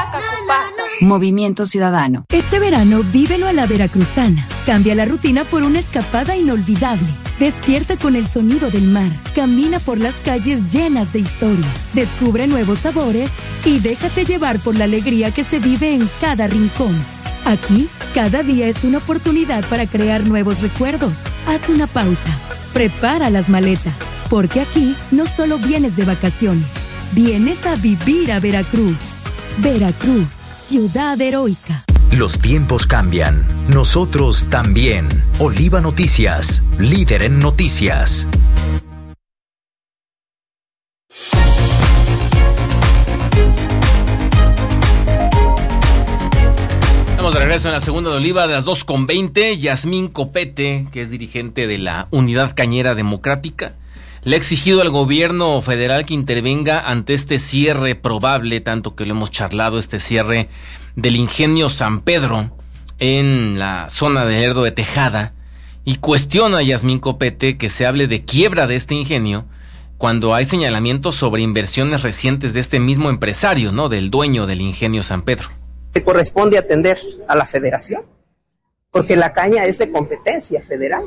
Movimiento Ciudadano. Este verano, vívelo a la veracruzana. Cambia la rutina por una escapada inolvidable. Despierta con el sonido del mar. Camina por las calles llenas de historia. Descubre nuevos sabores y déjate llevar por la alegría que se vive en cada rincón. Aquí, cada día es una oportunidad para crear nuevos recuerdos. Haz una pausa. Prepara las maletas. Porque aquí no solo vienes de vacaciones. Vienes a vivir a Veracruz. Veracruz, ciudad heroica. Los tiempos cambian. Nosotros también. Oliva Noticias, líder en noticias. Estamos de regreso en la segunda de Oliva de las 2:20. Yasmín Copete, que es dirigente de la Unidad Cañera Democrática, le ha exigido al gobierno federal que intervenga ante este cierre probable, tanto que lo hemos charlado, este cierre del ingenio San Pedro en la zona de Lerdo de Tejada, y cuestiona a Yasmín Copete que se hable de quiebra de este ingenio cuando hay señalamientos sobre inversiones recientes de este mismo empresario, ¿no?, del dueño del ingenio San Pedro. Le corresponde atender a la federación, porque la caña es de competencia federal.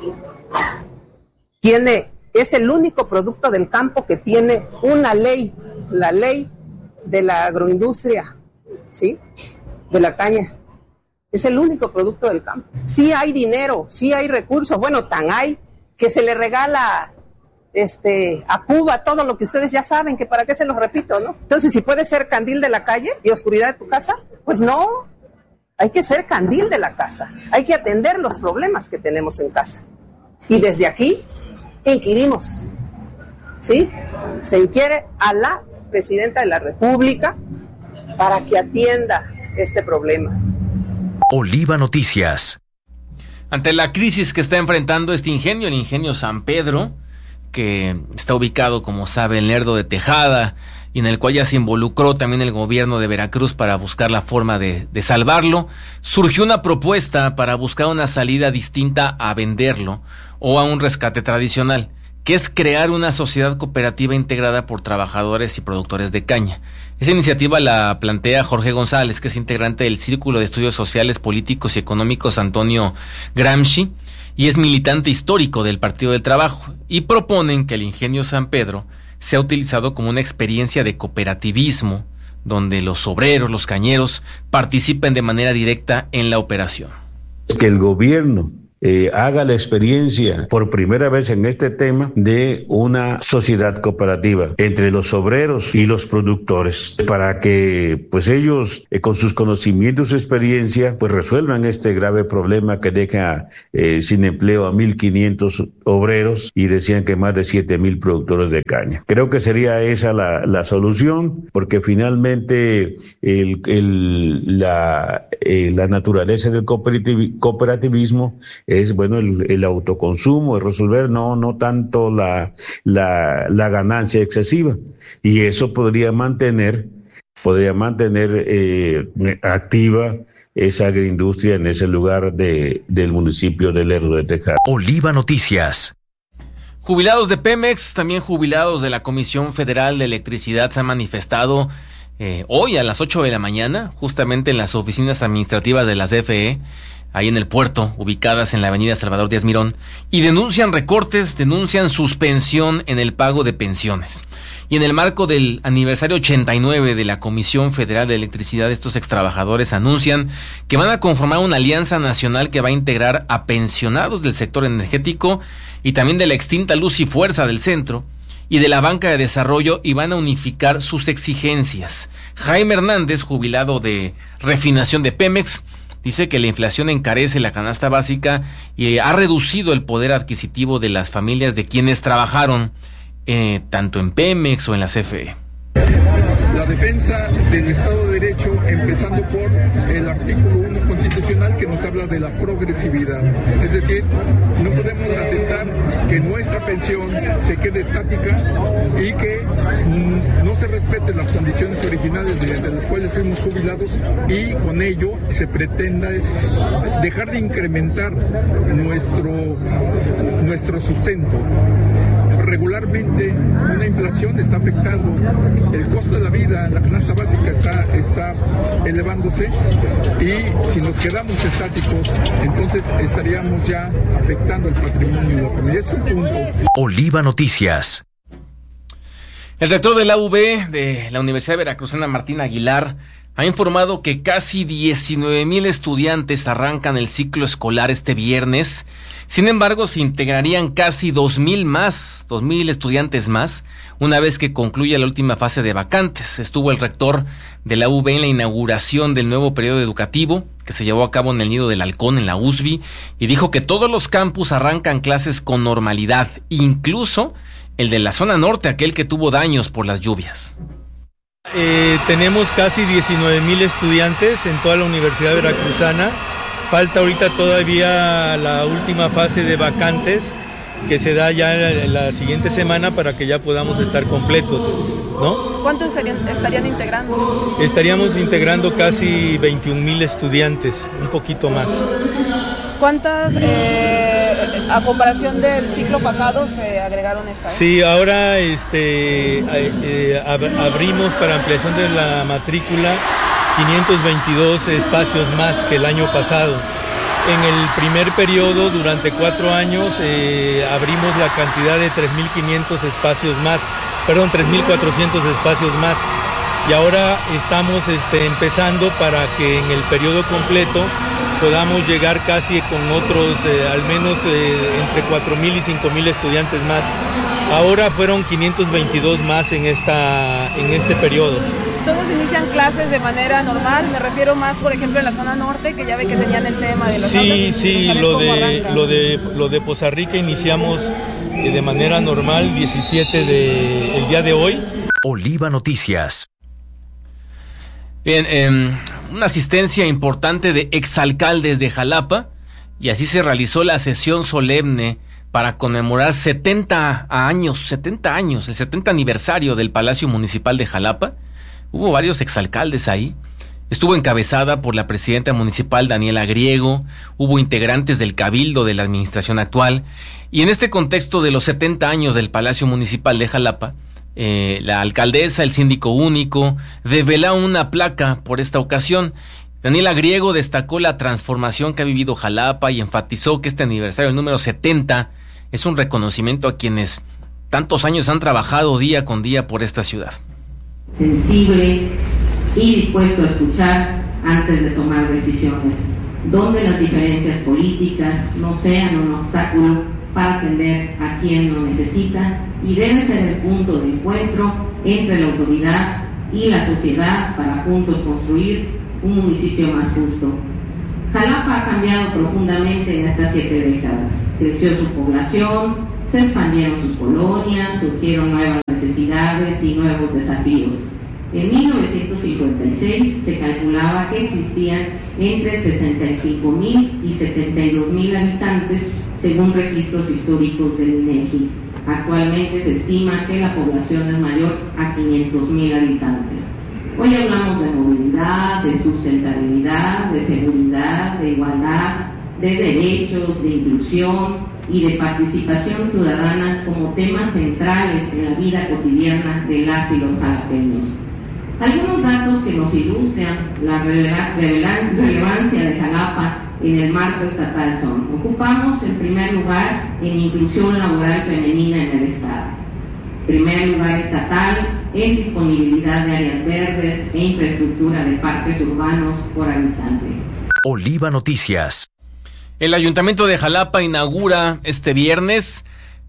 Es el único producto del campo que tiene una ley, la ley de la agroindustria, ¿sí?, de la caña. Es el único producto del campo. Sí hay dinero, sí hay recursos. Bueno, tan hay que se le regala a Cuba todo lo que ustedes ya saben, que para qué se los repito, ¿no? Entonces, si puede ser candil de la calle y oscuridad de tu casa, pues no. Hay que ser candil de la casa. Hay que atender los problemas que tenemos en casa. Y desde aquí inquirimos, ¿sí? Se inquiere a la presidenta de la República para que atienda este problema. Oliva Noticias. Ante la crisis que está enfrentando este ingenio, el ingenio San Pedro, que está ubicado, como sabe, en Lerdo de Tejada, y en el cual ya se involucró también el gobierno de Veracruz para buscar la forma de salvarlo, surgió una propuesta para buscar una salida distinta a venderlo o a un rescate tradicional, que es crear una sociedad cooperativa integrada por trabajadores y productores de caña. Esa iniciativa la plantea Jorge González, que es integrante del Círculo de Estudios Sociales, Políticos y Económicos Antonio Gramsci, y es militante histórico del Partido del Trabajo, y proponen que el ingenio San Pedro sea utilizado como una experiencia de cooperativismo, donde los obreros, los cañeros, participen de manera directa en la operación. Que el gobierno haga la experiencia por primera vez en este tema de una sociedad cooperativa entre los obreros y los productores, para que pues ellos con sus conocimientos y experiencia pues resuelvan este grave problema que deja sin empleo a 1,500 obreros y decían que más de 7,000 productores de caña. Creo que sería esa la solución, porque finalmente la naturaleza del cooperativismo es, bueno, el autoconsumo, el resolver, no tanto la ganancia excesiva, y eso podría mantener activa esa agroindustria en ese lugar del municipio de Lerdo de Tejada. Oliva Noticias. Jubilados de Pemex, también jubilados de la Comisión Federal de Electricidad, se han manifestado hoy a las 8 de la mañana, justamente en las oficinas administrativas de la CFE, ahí en el puerto, ubicadas en la avenida Salvador Díaz Mirón, y denuncian recortes, denuncian suspensión en el pago de pensiones. Y en el marco del aniversario 89 de la Comisión Federal de Electricidad, estos extrabajadores anuncian que van a conformar una alianza nacional que va a integrar a pensionados del sector energético y también de la extinta Luz y Fuerza del Centro y de la Banca de Desarrollo, y van a unificar sus exigencias. Jaime Hernández, jubilado de refinación de Pemex, dice que la inflación encarece la canasta básica y ha reducido el poder adquisitivo de las familias de quienes trabajaron tanto en Pemex o en la CFE. La defensa del Estado de Derecho, empezando por el artículo 1 constitucional que nos habla de la progresividad. Es decir, no podemos aceptar que nuestra pensión se quede estática y que no se respeten las condiciones originales mediante las cuales fuimos jubilados, y con ello se pretenda dejar de incrementar nuestro sustento. Regularmente una inflación está afectando el costo de la vida, la canasta básica está elevándose, y si nos quedamos estáticos, entonces estaríamos ya afectando el patrimonio de la familia. Es un punto. Oliva Noticias. El rector de la UB de la Universidad Veracruzana, Martín Aguilar, ha informado que casi 19,000 estudiantes arrancan el ciclo escolar este viernes. Sin embargo, se integrarían casi 2,000 estudiantes más, una vez que concluya la última fase de vacantes. Estuvo el rector de la UB en la inauguración del nuevo periodo educativo, que se llevó a cabo en el Nido del Halcón, en la USB, y dijo que todos los campus arrancan clases con normalidad, incluso el de la zona norte, aquel que tuvo daños por las lluvias. Tenemos casi 19,000 estudiantes en toda la Universidad Veracruzana. Falta ahorita todavía la última fase de vacantes, que se da ya la siguiente semana para que ya podamos estar completos, ¿no? ¿Cuántos estarían integrando? Estaríamos integrando casi 21,000 estudiantes, un poquito más. ¿Cuántas, a comparación del ciclo pasado, se agregaron esta vez? Sí, ahora abrimos para ampliación de la matrícula 522 espacios más que el año pasado. En el primer periodo, durante 4 años, abrimos la cantidad de 3,500 espacios más, 3,400 espacios más. Y ahora estamos empezando para que en el periodo completo podamos llegar casi con otros, al menos entre 4,000 y 5,000 estudiantes más. Ahora fueron 522 más en este periodo. ¿Todos inician clases de manera normal? Me refiero más, por ejemplo, en la zona norte, que ya ve que tenían el tema de los autos. Sí, lo de Poza Rica iniciamos de manera normal, 17 el día de hoy. Oliva Noticias. Bien, una asistencia importante de exalcaldes de Jalapa, y así se realizó la sesión solemne para conmemorar 70 años, el 70 aniversario del Palacio Municipal de Jalapa. Hubo varios exalcaldes ahí. Estuvo encabezada por la presidenta municipal Daniela Griego, hubo integrantes del Cabildo de la administración actual, y en este contexto de los 70 años del Palacio Municipal de Jalapa, la alcaldesa, el síndico único, develó una placa por esta ocasión. Daniela Griego destacó la transformación que ha vivido Jalapa y enfatizó que este aniversario, el número 70, es un reconocimiento a quienes tantos años han trabajado día con día por esta ciudad. Sensible y dispuesto a escuchar antes de tomar decisiones, donde las diferencias políticas no sean un obstáculo para atender a quien lo necesita, y debe ser el punto de encuentro entre la autoridad y la sociedad para juntos construir un municipio más justo. Jalapa ha cambiado profundamente en estas 7 décadas. Creció su población, se expandieron sus colonias, surgieron nuevas necesidades y nuevos desafíos. En 1956 se calculaba que existían entre 65,000 y 72,000 habitantes, según registros históricos del INEGI. Actualmente se estima que la población es mayor a 500,000 habitantes. Hoy hablamos de movilidad, de sustentabilidad, de seguridad, de igualdad, de derechos, de inclusión y de participación ciudadana como temas centrales en la vida cotidiana de las y los jalapeños. Algunos datos que nos ilustran la relevancia de Jalapa en el marco estatal son: ocupamos el primer lugar en inclusión laboral femenina en el estado, primer lugar estatal en disponibilidad de áreas verdes e infraestructura de parques urbanos por habitante. Oliva Noticias. El Ayuntamiento de Jalapa inaugura este viernes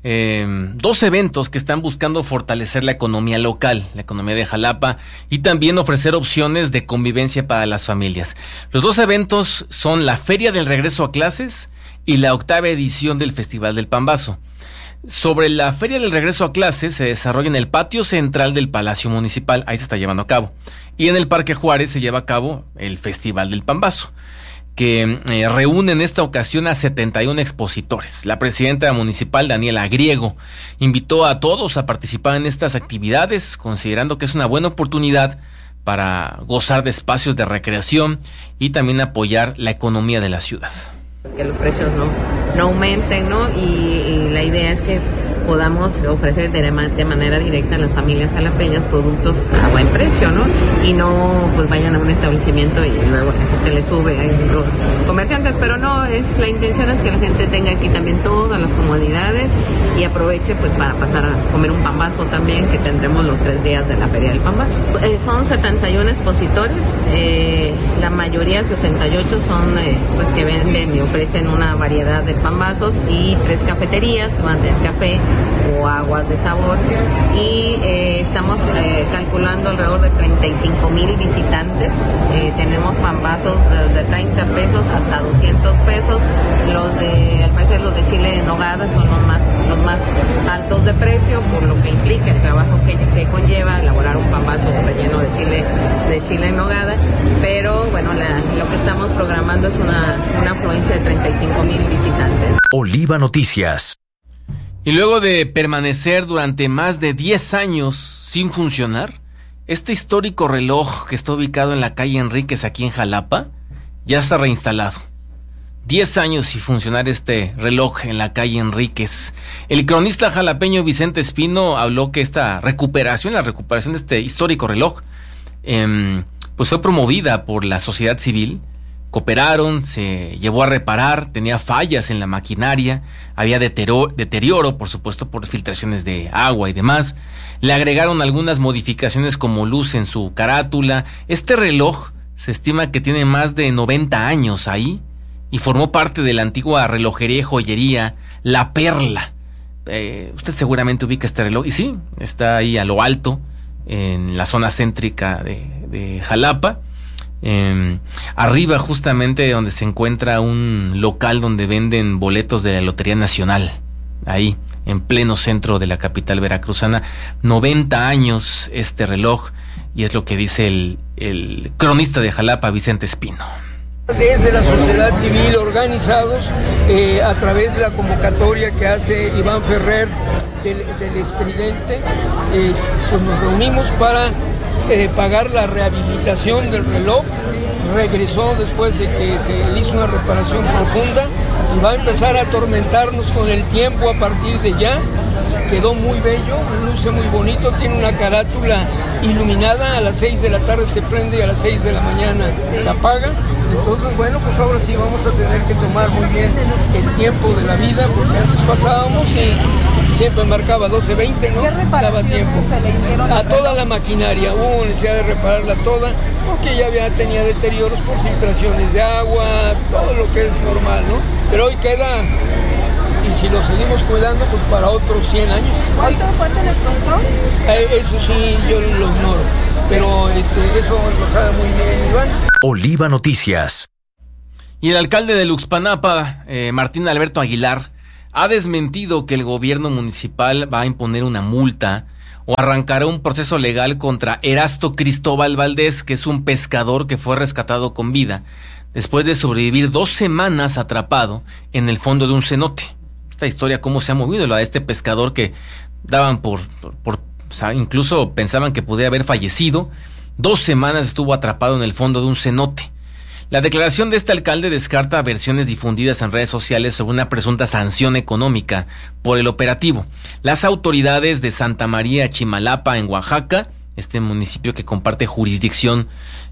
2 eventos que están buscando fortalecer la economía local, la economía de Jalapa, y también ofrecer opciones de convivencia para las familias. Los 2 eventos son la Feria del Regreso a Clases y la 8ª edición del Festival del Pambazo. Sobre la Feria del Regreso a Clases, se desarrolla en el patio central del Palacio Municipal, ahí se está llevando a cabo, y en el Parque Juárez se lleva a cabo el Festival del Pambazo, que reúne en esta ocasión a 71 expositores. La presidenta municipal, Daniela Griego, invitó a todos a participar en estas actividades, considerando que es una buena oportunidad para gozar de espacios de recreación y también apoyar la economía de la ciudad. Que los precios no aumenten, ¿no? Y la idea es que podamos ofrecer de manera directa a las familias jalapeñas productos a buen precio, ¿no? Y no pues vayan a un establecimiento y luego la gente le sube a los comerciantes, pero no, la intención es que la gente tenga aquí también todas las comodidades y aproveche pues para pasar a comer un pambazo también, que tendremos los 3 días de la Feria del Pambazo. Son 71 expositores, la mayoría, 68, son pues que venden y ofrecen una variedad de pambazos, y 3 cafeterías que van a tener café o aguas de sabor, y estamos calculando alrededor de 35,000 visitantes. Tenemos pambazos de 30 pesos hasta 200 pesos. Al parecer los de chile en nogada son los más altos de precio, por lo que implica el trabajo que conlleva elaborar un pambazo relleno de chile en nogada. Pero bueno, lo que estamos programando es una afluencia de 35,000 visitantes. Oliva Noticias. Y luego de permanecer durante más de 10 años sin funcionar, este histórico reloj que está ubicado en la calle Enríquez aquí en Jalapa ya está reinstalado. 10 años sin funcionar este reloj en la calle Enríquez. El cronista jalapeño Vicente Espino habló que la recuperación de este histórico reloj, pues fue promovida por la sociedad civil. Cooperaron, se llevó a reparar, tenía fallas en la maquinaria, había deterioro, por supuesto, por filtraciones de agua y demás. Le agregaron algunas modificaciones como luz en su carátula. Este reloj se estima que tiene más de 90 años ahí y formó parte de la antigua relojería y joyería La Perla. Usted seguramente ubica este reloj, y sí, está ahí a lo alto, en la zona céntrica de Jalapa. Arriba, justamente donde se encuentra un local donde venden boletos de la Lotería Nacional, ahí en pleno centro de la capital veracruzana. 90 años este reloj, y es lo que dice el cronista de Jalapa, Vicente Espino. Desde la sociedad civil, organizados a través de la convocatoria que hace Iván Ferrer del Estridente, pues nos reunimos para pagar la rehabilitación del reloj. Regresó después de que se le hizo una reparación profunda y va a empezar a atormentarnos con el tiempo a partir de ya. Quedó muy bello, luce muy bonito, tiene una carátula iluminada, a las 6 de la tarde se prende y a las 6 de la mañana se apaga. Entonces, bueno, pues ahora sí vamos a tener que tomar muy bien el tiempo de la vida, porque antes pasábamos y siempre marcaba 12:20, ¿no? Daba tiempo. A toda la maquinaria, hubo necesidad de repararla toda, porque ya tenía deterioros por filtraciones de agua, todo lo que es normal, ¿no? Pero hoy queda, y si lo seguimos cuidando, pues para otros 100 años. ¿Cuánto les costó? Eso sí, yo lo ignoro, pero eso lo sabe muy bien Iván. Oliva Noticias. Y el alcalde de Luxpanapa, Martín Alberto Aguilar, ha desmentido que el gobierno municipal va a imponer una multa o arrancará un proceso legal contra Erasto Cristóbal Valdés, que es un pescador que fue rescatado con vida después de sobrevivir 2 semanas atrapado en el fondo de un cenote. Esta historia, cómo se ha movido la de este pescador que daban o sea, incluso pensaban que podía haber fallecido. 2 semanas estuvo atrapado en el fondo de un cenote. La declaración de este alcalde descarta versiones difundidas en redes sociales sobre una presunta sanción económica por el operativo. Las autoridades de Santa María Chimalapa, en Oaxaca, este municipio que comparte jurisdicción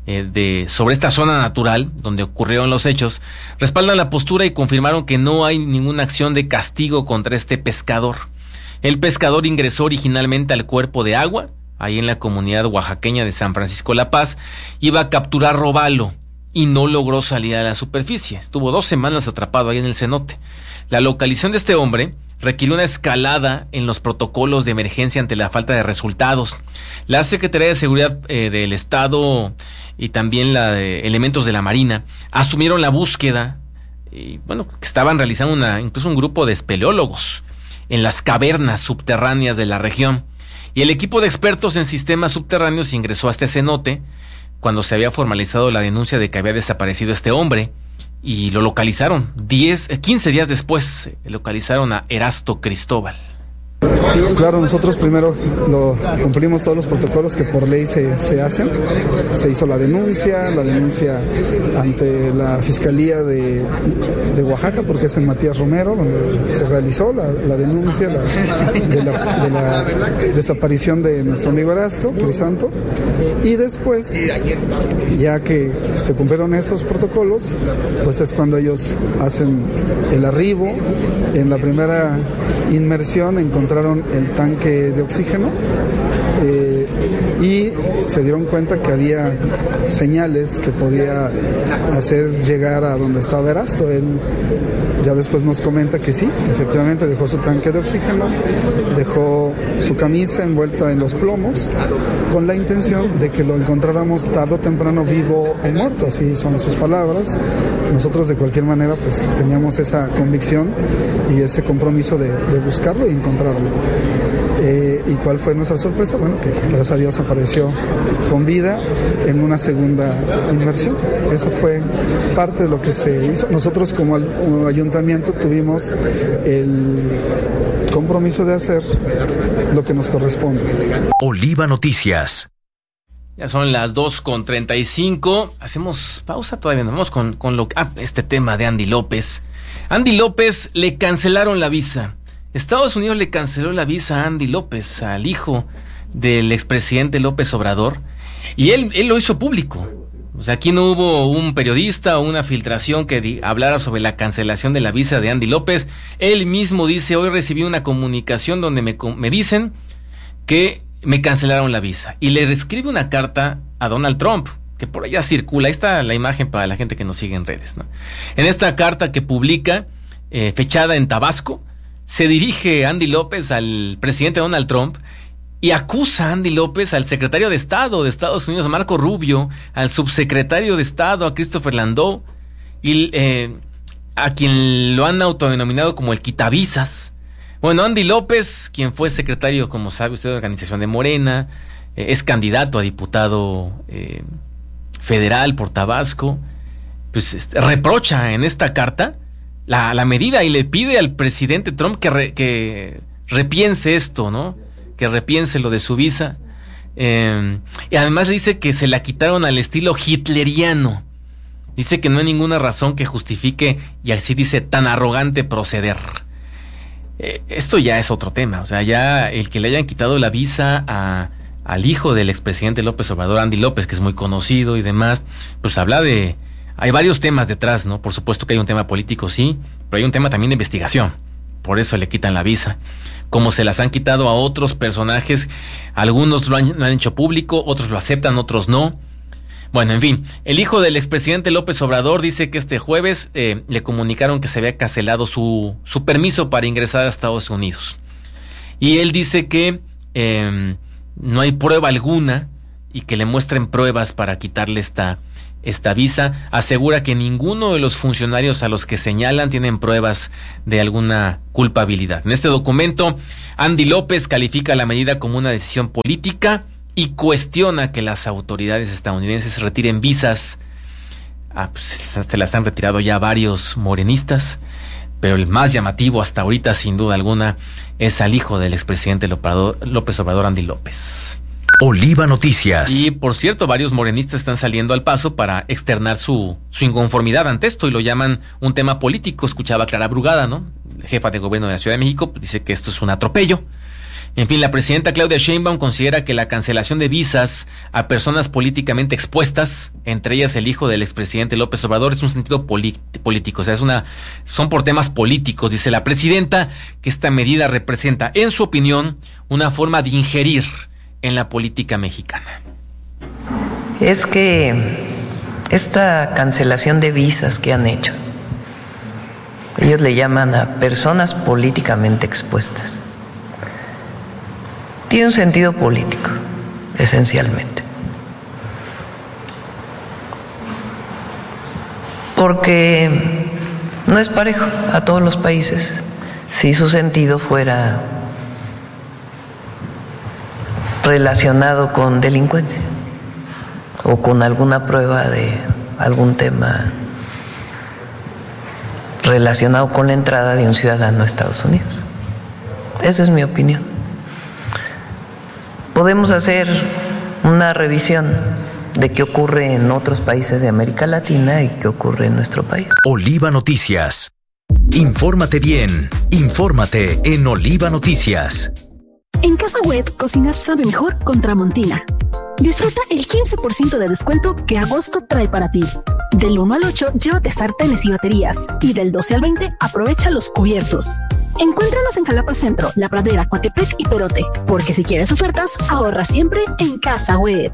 sobre esta zona natural donde ocurrieron los hechos, respaldan la postura y confirmaron que no hay ninguna acción de castigo contra este pescador. El pescador ingresó originalmente al cuerpo de agua, ahí en la comunidad oaxaqueña de San Francisco La Paz, iba a capturar robalo y no logró salir a la superficie. Estuvo 2 semanas atrapado ahí en el cenote. La localización de este hombre requirió una escalada en los protocolos de emergencia ante la falta de resultados. La Secretaría de Seguridad del Estado y también elementos de la Marina asumieron la búsqueda y bueno, estaban realizando incluso un grupo de espeleólogos en las cavernas subterráneas de la región. Y el equipo de expertos en sistemas subterráneos ingresó a este cenote cuando se había formalizado la denuncia de que había desaparecido este hombre, y lo localizaron 15 días después. Localizaron a Erasto Cristóbal. Claro, nosotros primero cumplimos todos los protocolos que por ley se hacen. Se hizo la denuncia ante la Fiscalía de Oaxaca, porque es en Matías Romero, donde se realizó la denuncia de la desaparición de nuestro amigo Erasto Crisanto. Y después, ya que se cumplieron esos protocolos, pues es cuando ellos hacen el arribo. En la primera inmersión encontraron el tanque de oxígeno y se dieron cuenta que había señales que podía hacer llegar a donde estaba Erasto. Él ya después nos comenta que sí, efectivamente dejó su tanque de oxígeno, dejó su camisa envuelta en los plomos, con la intención de que lo encontráramos tarde o temprano vivo o muerto, así son sus palabras. Nosotros de cualquier manera pues teníamos esa convicción y ese compromiso de buscarlo y encontrarlo. ¿Y cuál fue nuestra sorpresa? Bueno, que gracias a Dios apareció con vida en una segunda inmersión. Eso fue parte de lo que se hizo. Nosotros como ayuntamiento tuvimos el compromiso de hacer lo que nos corresponde. Oliva Noticias. Ya son las 2:35. Hacemos pausa todavía. Nos vamos con este tema de Andy López. Andy López le cancelaron la visa. Estados Unidos le canceló la visa a Andy López, al hijo del expresidente López Obrador, y él lo hizo público. O sea, aquí no hubo un periodista o una filtración que hablara sobre la cancelación de la visa de Andy López. Él mismo dice: hoy recibí una comunicación donde me dicen que me cancelaron la visa. Y le escribe una carta a Donald Trump, que por allá circula. Ahí está la imagen para la gente que nos sigue en redes, ¿no? En esta carta que publica, fechada en Tabasco, se dirige Andy López al presidente Donald Trump y acusa a Andy López al secretario de Estado de Estados Unidos, a Marco Rubio, al subsecretario de Estado, a Christopher Landau, y a quien lo han autodenominado como el quitavisas. Bueno, Andy López, quien fue secretario, como sabe usted, de la organización de Morena, es candidato a diputado federal por Tabasco, pues reprocha en esta carta la medida y le pide al presidente Trump que repiense esto, ¿no? Que repiense lo de su visa. Y además le dice que se la quitaron al estilo hitleriano. Dice que no hay ninguna razón que justifique, y así dice, tan arrogante proceder. Esto ya es otro tema. O sea, ya el que le hayan quitado la visa al hijo del expresidente López Obrador, Andy López, que es muy conocido y demás, pues habla de... Hay varios temas detrás, ¿no? Por supuesto que hay un tema político, sí, pero hay un tema también de investigación. Por eso le quitan la visa. Como se las han quitado a otros personajes, algunos lo han hecho público, otros lo aceptan, otros no. Bueno, en fin, el hijo del expresidente López Obrador dice que este jueves le comunicaron que se había cancelado su permiso para ingresar a Estados Unidos. Y él dice que no hay prueba alguna y que le muestren pruebas para quitarle esta visa. Asegura que ninguno de los funcionarios a los que señalan tienen pruebas de alguna culpabilidad. En este documento, Andy López califica la medida como una decisión política y cuestiona que las autoridades estadounidenses retiren visas. Pues se las han retirado ya varios morenistas, pero el más llamativo hasta ahorita, sin duda alguna, es al hijo del expresidente López Obrador, Andy López. Oliva Noticias. Y por cierto, varios morenistas están saliendo al paso para externar su inconformidad ante esto y lo llaman un tema político. Escuchaba a Clara Brugada, ¿no? Jefa de gobierno de la Ciudad de México, dice que esto es un atropello. En fin, la presidenta Claudia Sheinbaum considera que la cancelación de visas a personas políticamente expuestas, entre ellas el hijo del expresidente López Obrador, es un sentido político. O sea, son por temas políticos. Dice la presidenta que esta medida representa, en su opinión, una forma de ingerir en la política mexicana. Es que esta cancelación de visas que han hecho, ellos le llaman a personas políticamente expuestas, tiene un sentido político, esencialmente. Porque no es parejo a todos los países. Si su sentido fuera relacionado con delincuencia o con alguna prueba de algún tema relacionado con la entrada de un ciudadano a Estados Unidos. Esa es mi opinión. Podemos hacer una revisión de qué ocurre en otros países de América Latina y qué ocurre en nuestro país. Oliva Noticias. Infórmate bien. Infórmate en Oliva Noticias. En Casa Wet, cocinar sabe mejor con Tramontina. Disfruta el 15% de descuento que agosto trae para ti. Del 1 al 8, llévate sartenes y baterías. Y del 12 al 20, aprovecha los cubiertos. Encuéntranos en Jalapa Centro, La Pradera, Coatepec y Perote. Porque si quieres ofertas, ahorra siempre en Casa Wet.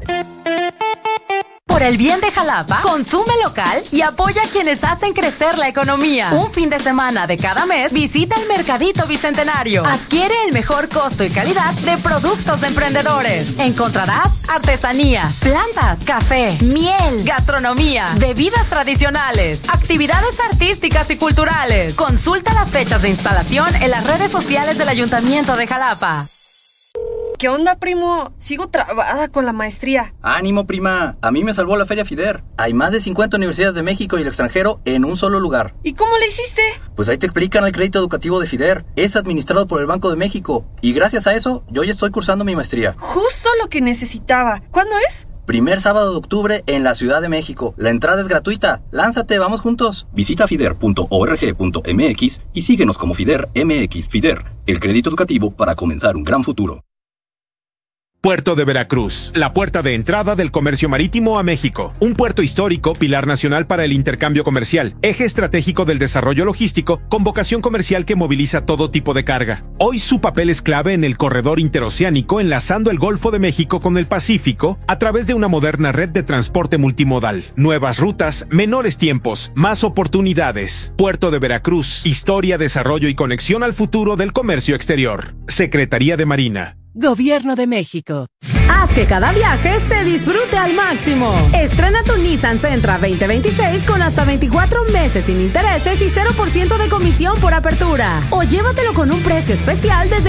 Por el bien de Jalapa, consume local y apoya a quienes hacen crecer la economía. Un fin de semana de cada mes, visita el Mercadito Bicentenario. Adquiere el mejor costo y calidad de productos de emprendedores. Encontrarás artesanías, plantas, café, miel, gastronomía, bebidas tradicionales, actividades artísticas y culturales. Consulta las fechas de instalación en las redes sociales del Ayuntamiento de Jalapa. ¿Qué onda, primo? Sigo trabada con la maestría. ¡Ánimo, prima! A mí me salvó la Feria FIDER. Hay más de 50 universidades de México y el extranjero en un solo lugar. ¿Y cómo le hiciste? Pues ahí te explican el crédito educativo de FIDER. Es administrado por el Banco de México. Y gracias a eso, yo ya estoy cursando mi maestría. Justo lo que necesitaba. ¿Cuándo es? Primer sábado de octubre en la Ciudad de México. La entrada es gratuita. ¡Lánzate, vamos juntos! Visita fider.org.mx y síguenos como FIDER MX. FIDER, el crédito educativo para comenzar un gran futuro. Puerto de Veracruz, la puerta de entrada del comercio marítimo a México. Un puerto histórico, pilar nacional para el intercambio comercial, eje estratégico del desarrollo logístico, con vocación comercial que moviliza todo tipo de carga. Hoy su papel es clave en el corredor interoceánico, enlazando el Golfo de México con el Pacífico a través de una moderna red de transporte multimodal. Nuevas rutas, menores tiempos, más oportunidades. Puerto de Veracruz, historia, desarrollo y conexión al futuro del comercio exterior. Secretaría de Marina. Gobierno de México. Haz que cada viaje se disfrute al máximo. Estrena tu Nissan Sentra 2026 con hasta 24 meses sin intereses y 0% de comisión por apertura. O llévatelo con un precio especial desde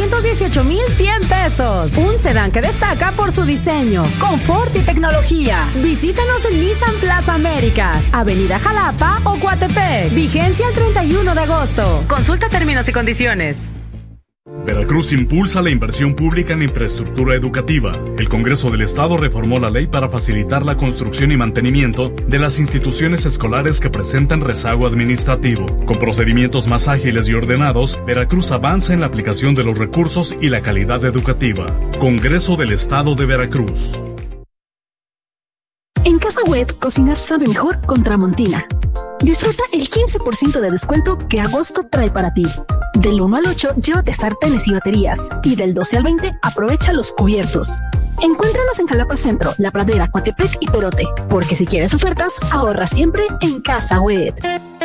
418,100 pesos. Un sedán que destaca por su diseño, confort y tecnología. Visítanos en Nissan Plaza Américas, Avenida Jalapa o Coatepec. Vigencia el 31 de agosto. Consulta términos y condiciones. Veracruz impulsa la inversión pública en infraestructura educativa. El Congreso del Estado reformó la ley para facilitar la construcción y mantenimiento de las instituciones escolares que presentan rezago administrativo. Con procedimientos más ágiles y ordenados, Veracruz avanza en la aplicación de los recursos y la calidad educativa. Congreso del Estado de Veracruz. En Casa Wet, cocinar sabe mejor con Tramontina. Disfruta el 15% de descuento que agosto trae para ti. Del 1 al 8, llévate sartenes y baterías. Y del 12 al 20, aprovecha los cubiertos. Encuéntranos en Jalapa Centro, La Pradera, Coatepec y Perote. Porque si quieres ofertas, ahorra siempre en Casa Wet.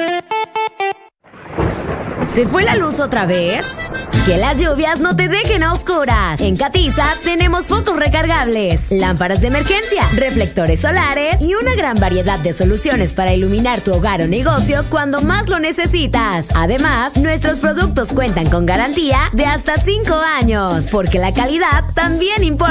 ¿Se fue la luz otra vez? Que las lluvias no te dejen a oscuras. En Catiza tenemos focos recargables, lámparas de emergencia, reflectores solares y una gran variedad de soluciones para iluminar tu hogar o negocio cuando más lo necesitas. Además, nuestros productos cuentan con garantía de hasta 5 años, porque la calidad también importa.